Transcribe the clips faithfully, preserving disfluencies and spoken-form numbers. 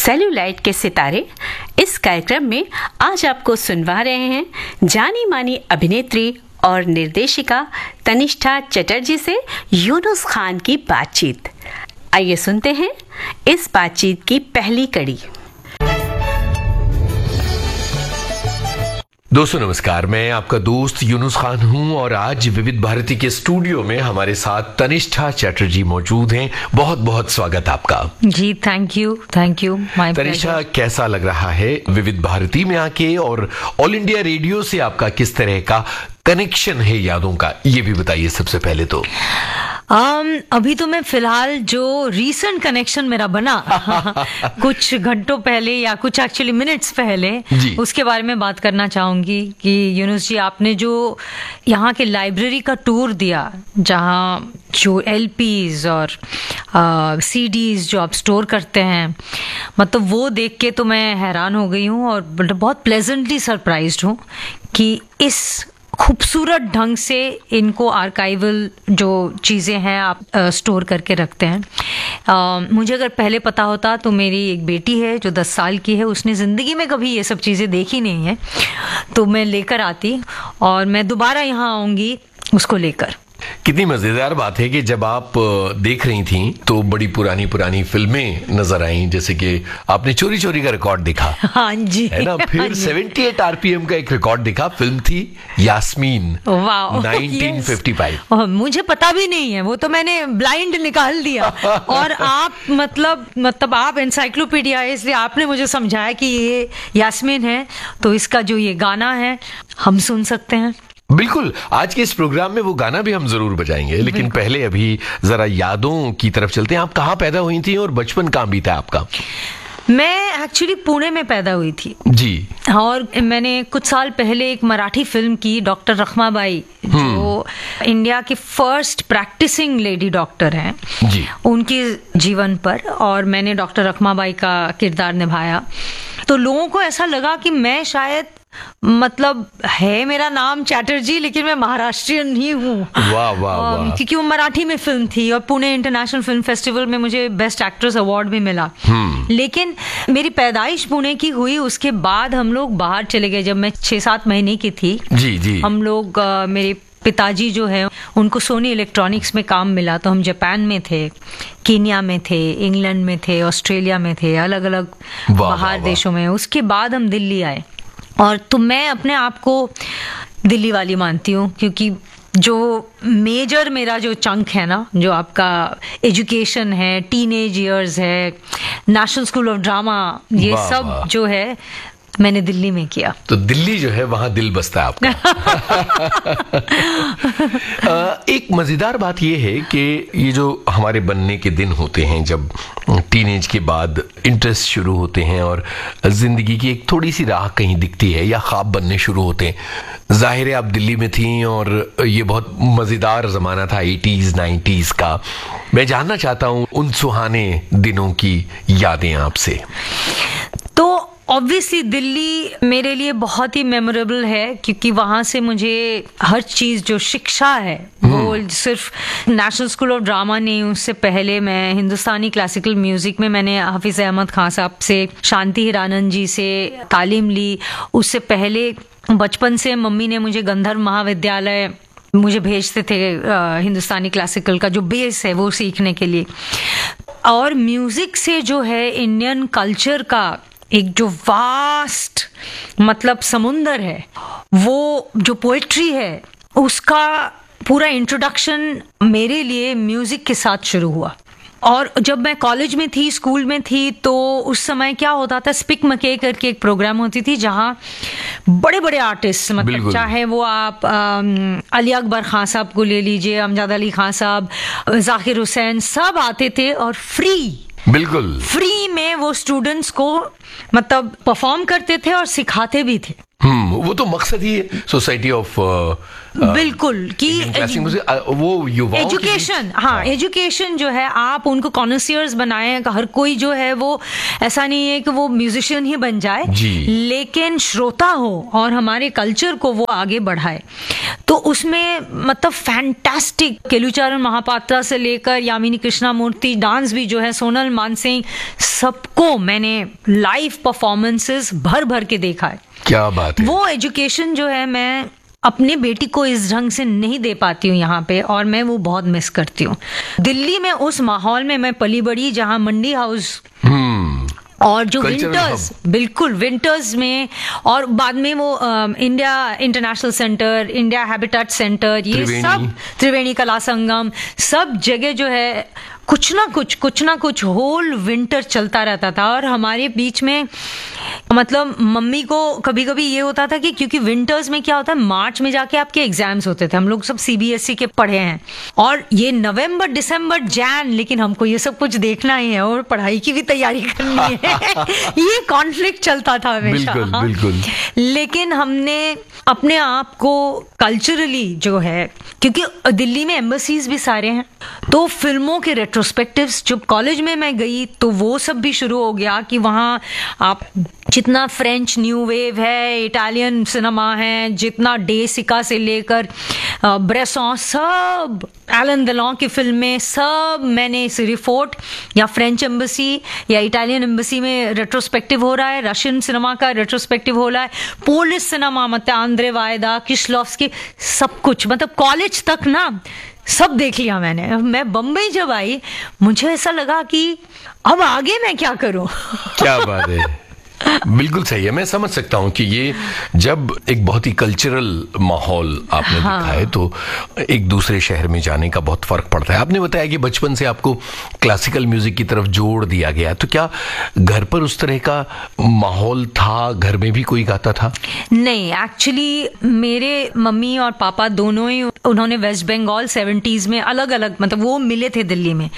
Cellulite के सितारे। इस कार्यक्रम में आज आपको सुनवा रहे हैं जानी मानी अभिनेत्री और निर्देशिका तनिष्ठा चटर्जी से यूनुस खान की बातचीत। आइए सुनते हैं इस बातचीत की पहली कड़ी। दोस्तों नमस्कार, मैं आपका दोस्त यूनुस खान हूं और आज विविध भारती के स्टूडियो में हमारे साथ तनिष्ठा चटर्जी मौजूद हैं। बहुत बहुत स्वागत आपका। जी thank you thank you my pleasure. Tanishtha, कैसा लग रहा है विविध भारती में आके, और ऑल इंडिया रेडियो से आपका किस तरह का कनेक्शन है यादों का, ये भी बताइए सबसे पहले तो। um, अभी तो मैं फिलहाल जो रीसेंट कनेक्शन मेरा बना कुछ घंटों पहले या कुछ एक्चुअली मिनट्स पहले, उसके बारे में बात करना चाहूंगी कि यूनुस जी, आपने जो यहाँ के लाइब्रेरी का टूर दिया, जहाँ जो एलपीज और सीडीज जो आप स्टोर करते हैं, मतलब वो देख के तो मैं हैरान हो गई हूँ और बहुत प्लेजेंटली सरप्राइज्ड हूँ कि इस खूबसूरत ढंग से इनको आर्काइवल जो चीज़ें हैं आप आ, स्टोर करके रखते हैं। आ, मुझे अगर पहले पता होता तो मेरी एक बेटी है जो दस साल की है, उसने ज़िंदगी में कभी ये सब चीज़ें देखी नहीं है, तो मैं लेकर आती और मैं दोबारा यहाँ आऊँगी उसको लेकर। कितनी मजेदार बात है कि जब आप देख रही थी तो बड़ी पुरानी पुरानी फिल्में नजर आई, जैसे कि आपने चोरी चोरी का रिकॉर्ड देखा, हाँ जी, है ना, फिर अठहत्तर आरपीएम का एक रिकॉर्ड देखा, फिल्म थी यास्मीन, उन्नीस सौ पचपन। मुझे पता भी नहीं है, वो तो मैंने ब्लाइंड निकाल दिया और आप मतलब मतलब आप एनसाइक्लोपीडिया है, इसलिए आपने मुझे समझाया कि ये यास्मीन है, तो इसका जो ये गाना है हम सुन सकते हैं। बिल्कुल, आज के इस प्रोग्राम में वो गाना भी हम जरूर बजाएंगे, लेकिन पहले अभी जरा यादों की तरफ चलते हैं। आप कहाँ पैदा हुई थी और बचपन कहाँ बीता आपका? मैं एक्चुअली पुणे में पैदा हुई थी जी, और मैंने कुछ साल पहले एक मराठी फिल्म की, डॉक्टर रखमाबाई, जो इंडिया की फर्स्ट प्रैक्टिसिंग लेडी डॉक्टर हैं जी, उनकी जीवन पर, और मैंने डॉक्टर रखमाबाई का किरदार निभाया। तो लोगों को ऐसा लगा कि मैं शायद, मतलब है मेरा नाम चैटर्जी लेकिन मैं महाराष्ट्रियन ही हूँ, वाह वाह वाह, क्योंकि वो मराठी में फिल्म थी और पुणे इंटरनेशनल फिल्म फेस्टिवल में मुझे बेस्ट एक्ट्रेस अवार्ड भी मिला। लेकिन मेरी पैदाइश पुणे की हुई, उसके बाद हम लोग बाहर चले गए। जब मैं छह सात महीने की थी जी जी, हम लोग, मेरे पिताजी जो है उनको सोनी इलेक्ट्रॉनिक्स में काम मिला, तो हम जापान में थे, कीनिया में थे, इंग्लैंड में थे, ऑस्ट्रेलिया में थे, अलग अलग बाहर देशों में। उसके बाद हम दिल्ली आए, और तो मैं अपने आप को दिल्ली वाली मानती हूँ, क्योंकि जो मेजर मेरा जो चंक है ना, जो आपका एजुकेशन है, टीनेज इयर्स है, नेशनल स्कूल ऑफ ड्रामा, ये सब जो है मैंने दिल्ली में किया। तो दिल्ली जो है वहां दिल बसता है आपका। एक मजेदार बात यह है कि ये जो हमारे बनने के दिन होते हैं, जब टीनेज के बाद इंटरेस्ट शुरू होते हैं और जिंदगी की एक थोड़ी सी राह कहीं दिखती है या ख्वाब बनने शुरू होते हैं। जाहिर है आप दिल्ली में थी और ये बहुत मजेदार जमाना था एटीज़ नाइन्टीज़ का। मैं जानना चाहता हूँ उन सुहाने दिनों की यादें आपसे। तो ऑब्वियसली दिल्ली मेरे लिए बहुत ही मेमोरेबल है, क्योंकि वहाँ से मुझे हर चीज़, जो शिक्षा है वो सिर्फ नेशनल स्कूल ऑफ ड्रामा नहीं, उससे पहले मैं हिंदुस्तानी क्लासिकल म्यूजिक में मैंने हाफिज अहमद खान साहब से, शांति हिरानंद जी से तालीम ली। उससे पहले बचपन से मम्मी ने मुझे गंधर्व महाविद्यालय मुझे भेजते थे, हिंदुस्तानी क्लासिकल का जो बेस है वो सीखने के लिए। और म्यूजिक से जो है इंडियन कल्चर का एक जो वास्ट मतलब समुंदर है, वो जो पोएट्री है, उसका पूरा इंट्रोडक्शन मेरे लिए म्यूजिक के साथ शुरू हुआ। और जब मैं कॉलेज में थी, स्कूल में थी, तो उस समय क्या होता था, स्पिक मके करके एक प्रोग्राम होती थी जहाँ बड़े बड़े आर्टिस्ट, मतलब चाहे वो आप अली अकबर खान साहब को ले लीजिए, अमजद अली खान साहब, जाकिर हुसैन, सब आते थे और फ्री, बिल्कुल फ्री में वो स्टूडेंट्स को मतलब परफॉर्म करते थे और सिखाते भी थे। हम्म वो तो मकसद ही है सोसाइटी ऑफ बिल्कुल कि वो युवाओं एजुकेशन, हाँ एजुकेशन जो है आप उनको कॉन्सियर्स बनाएं। हर कोई जो है वो ऐसा नहीं है कि वो म्यूजिशियन ही बन जाए, लेकिन श्रोता हो और हमारे कल्चर को वो आगे बढ़ाए। तो उसमें मतलब फैंटास्टिक केलुचारण महापात्रा से लेकर यामिनी कृष्णामूर्ति, डांस भी जो है सोनल मानसिंह, सबको मैंने लाइव परफॉर्मेंसेस भर भर के देखा है। क्या बात है। वो एजुकेशन जो है मैं अपने बेटी को इस ढंग से नहीं दे पाती हूँ यहाँ पे, और मैं वो बहुत मिस करती हूँ। दिल्ली में उस माहौल में मैं पली बड़ी जहाँ मंडी हाउस और जो विंटर्स, बिल्कुल विंटर्स में, और बाद में वो India international centre, India habitat centre, ये सब त्रिवेणी कला संगम, सब जगह जो है कुछ ना कुछ कुछ ना कुछ होल विंटर चलता रहता था। और हमारे बीच में मतलब मम्मी को कभी कभी ये होता था कि क्योंकि विंटर्स में क्या होता है, मार्च में जाके आपके एग्जाम्स होते थे, हम लोग सब सीबीएसई के पढ़े हैं, और ये नवंबर दिसंबर जैन, लेकिन हमको ये सब कुछ देखना ही है और पढ़ाई की भी तैयारी करनी है। ये कॉन्फ्लिक्ट चलता था हमेशा। बिल्कुल, बिल्कुल। लेकिन हमने अपने आप को कल्चरली जो है, क्योंकि दिल्ली में एम्बसीज भी सारे हैं, तो फिल्मों के रेट्रोस्पेक्टिव्स जब कॉलेज में मैं गई तो वो सब भी शुरू हो गया कि वहाँ आप जितना फ्रेंच न्यू वेव है, इटालियन सिनेमा है, जितना डेसिका से लेकर ब्रेसॉन, सब एलन देलॉन की फिल्में, सब मैंने इस रिफोर्ट या फ्रेंच एम्बसी या इटालियन एम्बसी में रेट्रोस्पेक्टिव हो रहा है, रशियन सिनेमा का रेट्रोस्पेक्टिव हो रहा है, पोलिश सिनेमा मतलब आंद्रे वायदा, किशलोव्स्की, सब कुछ, मतलब कॉलेज तक ना सब देख लिया मैंने। मैं बम्बई जब आई मुझे ऐसा लगा कि अब आगे मैं क्या करूं। क्या बात है, बिल्कुल सही है। मैं समझ सकता हूँ कि ये जब एक बहुत ही कल्चरल माहौल आपने हाँ। देखा है तो एक दूसरे शहर में जाने का बहुत फर्क पड़ता है। आपने बताया कि बचपन से आपको क्लासिकल म्यूजिक की तरफ जोड़ दिया गया, तो क्या घर पर उस तरह का माहौल था? घर में भी कोई गाता था? नहीं, एक्चुअली मेरे मम्मी और पापा दोनों ही, उन्होंने वेस्ट बंगाल सेवेंटीज में अलग अलग, मतलब वो मिले थे दिल्ली में,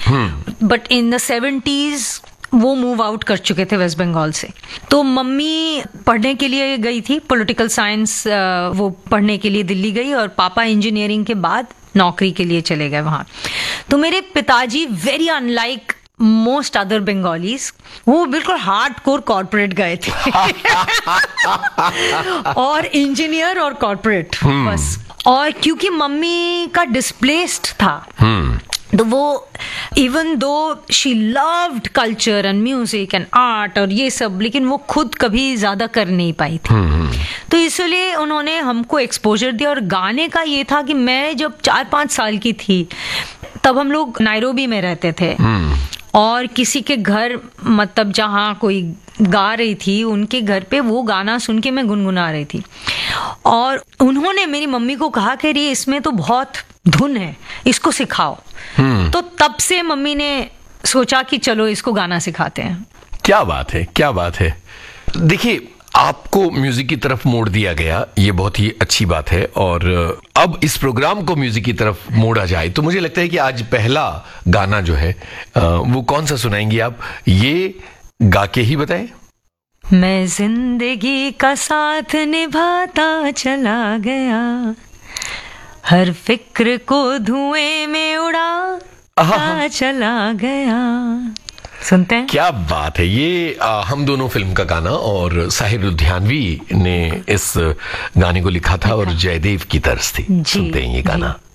बट इन द सेवेंटीज वो मूव आउट कर चुके थे वेस्ट बंगाल से। तो मम्मी पढ़ने के लिए गई थी, पॉलिटिकल साइंस वो पढ़ने के लिए दिल्ली गई, और पापा इंजीनियरिंग के बाद नौकरी के लिए चले गए वहाँ। तो मेरे पिताजी very unlike most other Bengalis, वो बिल्कुल हार्ड कोर कॉर्पोरेट गए थे और इंजीनियर और कॉर्पोरेट बस। और क्योंकि मम्मी का डिस्प्लेस्ड था तो वो, even though she loved culture and music and art और ये सब, लेकिन वो खुद कभी ज्यादा कर नहीं पाई थी। तो इसलिए उन्होंने हमको एक्सपोजर दिया। और गाने का ये था कि मैं जब चार पांच साल की थी तब हम लोग नायरोबी में रहते थे, और किसी के घर, मतलब जहाँ कोई गा रही थी उनके घर पे वो गाना सुन के मैं गुनगुना रही थी, और उन्होंने मेरी मम्मी को कहा कि ये इसमें तो बहुत धुन है, इसको सिखाओ। तो तब से मम्मी ने सोचा कि चलो इसको गाना सिखाते हैं। क्या बात है, क्या बात है। देखिए, आपको म्यूजिक की तरफ मोड़ दिया गया, ये बहुत ही अच्छी बात है। और अब इस प्रोग्राम को म्यूजिक की तरफ मोड़ा जाए तो मुझे लगता है कि आज पहला गाना जो है वो कौन सा सुनाएंगी आप, ये गा के ही बताएं। मैं जिंदगी का साथ निभाता चला गया, हर फिक्र को धुएं में उड़ा चला गया। सुनते हैं? क्या बात है। ये आ, हम दोनों फिल्म का गाना, और साहिर लुधियानवी ने इस गाने को लिखा था और जयदेव की तर्ज थी। सुनते हैं ये गाना।